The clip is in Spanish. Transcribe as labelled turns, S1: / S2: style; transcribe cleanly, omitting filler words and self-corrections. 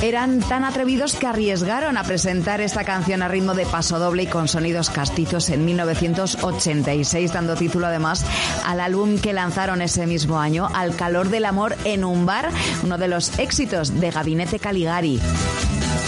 S1: Eran tan atrevidos que arriesgaron a presentar esta canción a ritmo de pasodoble y con sonidos castizos en 1986, dando título además al álbum que lanzaron ese mismo año, Al calor del amor en un bar, uno de los éxitos de Gabinete Caligari.